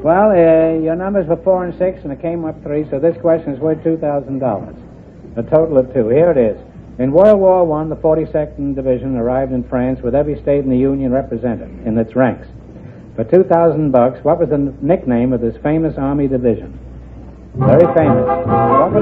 Well, your numbers were 4 and 6, and it came up 3, so this question is worth $2,000. A total of 2. Here it is. In World War I, the 42nd Division arrived in France with every state in the Union represented in its ranks. For $2,000, what was the nickname of this famous Army division? Very famous. What was